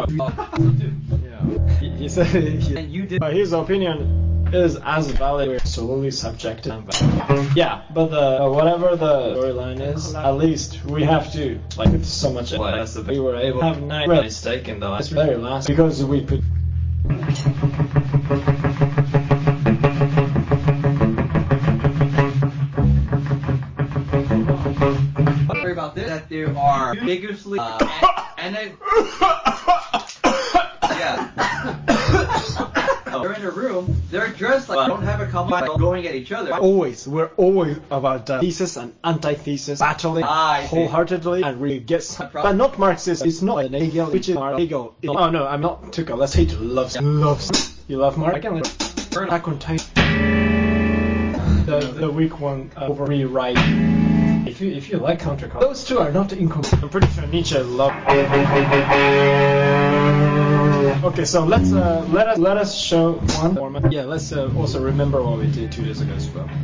No. Yeah. He said And you did. his opinion is as valid, solely subjective. Yeah, but whatever the storyline is, at least we have to, like, with so much less, we were able to have a mistake in the very last, because we put. Sorry about this. That there are vigorously and then yeah. They're in a room. They're dressed like don't have a couple going at each other. We're always about thesis and antithesis, battling wholeheartedly, and we get some. But not Marxist. It's not an Hegel, which is Hegel. Oh no, I'm not Tuchel. Let's say loves. You love Marx? I can turn back on time. The weak one over rewrite. If you like counterculture, those two are not incompatible. I'm pretty sure Nietzsche loved. Okay, so let us show one format. Yeah, let's also remember what we did 2 days ago as well.